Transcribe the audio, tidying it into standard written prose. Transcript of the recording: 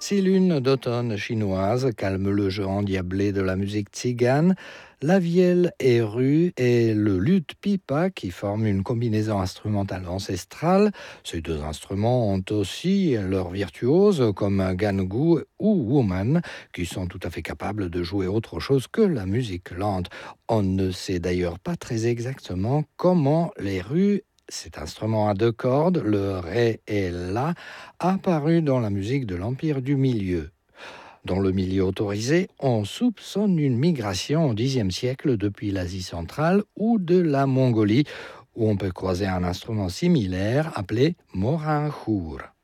Si l'une d'automne chinoise calme le jeu endiablé de la musique tzigane, la vielle érue et le luth pipa qui forment une combinaison instrumentale ancestrale. Ces deux instruments ont aussi leurs virtuoses comme gangu ou woman qui sont tout à fait capables de jouer autre chose que la musique lente. On ne sait d'ailleurs pas très exactement comment l'érue, cet instrument à deux cordes, le ré et la, apparu dans la musique de l'Empire du Milieu. Dans le milieu autorisé, on soupçonne une migration au Xe siècle depuis l'Asie centrale ou de la Mongolie, où on peut croiser un instrument similaire appelé morinchour.